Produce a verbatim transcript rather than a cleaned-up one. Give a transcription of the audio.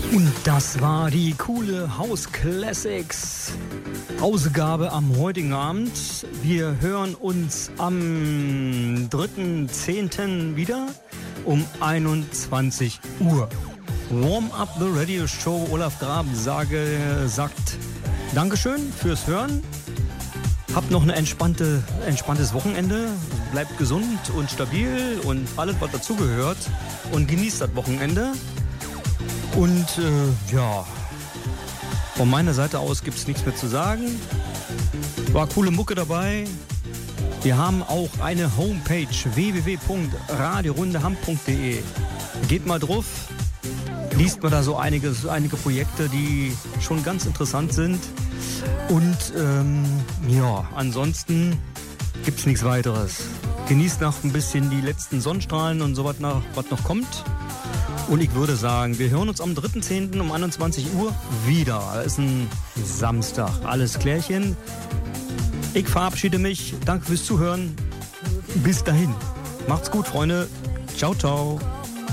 Und das war die coole House Classics Ausgabe am heutigen Abend. Wir hören uns am dritten zehnten wieder um einundzwanzig Uhr. Warm Up the Radio Show. Olaf Graben sage, sagt Dankeschön fürs Hören. Habt noch ein entspannte, entspanntes Wochenende. Bleibt gesund und stabil und alles, was dazugehört. Und genießt das Wochenende. Und äh, ja, von meiner Seite aus gibt es nichts mehr zu sagen. War coole Mucke dabei. Wir haben auch eine Homepage w w w punkt radiorundeham punkt d e. Geht mal drauf, liest mal da so einige, einige Projekte, die schon ganz interessant sind. Und ähm, ja, ansonsten gibt es nichts weiteres. Genießt noch ein bisschen die letzten Sonnenstrahlen und so was noch, was noch kommt. Und ich würde sagen, wir hören uns am dritten zehnten um einundzwanzig Uhr wieder. Das ist ein Samstag. Alles klärchen. Ich verabschiede mich. Danke fürs Zuhören. Bis dahin. Macht's gut, Freunde. Ciao, ciao.